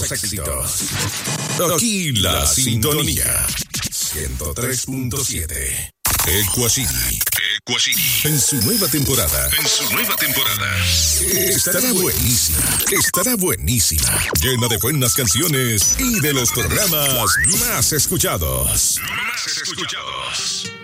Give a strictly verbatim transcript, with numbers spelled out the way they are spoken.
los éxitos. Aquí la sintonía. ciento tres punto siete. Equacity. Equacity. En su nueva temporada. En su nueva temporada. Estará buenísima. Estará buenísima. Llena de buenas canciones y de los programas más escuchados. Más escuchados.